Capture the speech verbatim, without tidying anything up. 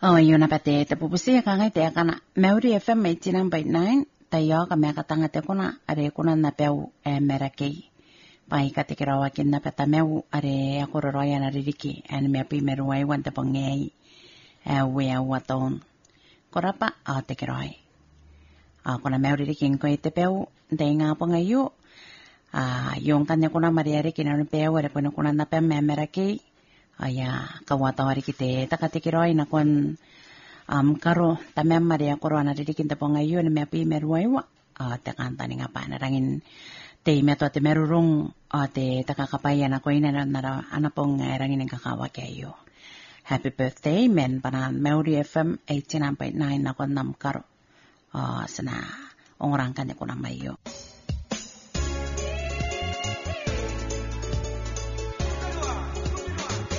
Oh, yun na pati. Tapupusi ka ngay te kana. Maori F M eighty-nine point nine. Tayo ka mea katanga te kuna. Are kuna na peu e merakei. Pai ka te kirawa kin na peta meu. Are akororoya na ririki. Ane mea pi meruai wan te pangei. E ue au aton. Korapa a te kirawai. A kuna meu ririki ngoi te peu. Te inga pangayu. A yung kanya kuna maria riki na peu. Are kuna kuna na pe mea merakei. Aya kawatawari kite takatikiroi na kon um karo tamem maria korona didikin te pongayo ni mepi meruai wa uh, te kanta ni ngapa na rangin te meto te merurung uh, te takakapaya na ko ina na anapong uh, rangin ng kakawa kayo. Happy birthday men panan Maori F M eighty-nine point nine na kon nam karo uh, sana ongorang kan ko na mayo.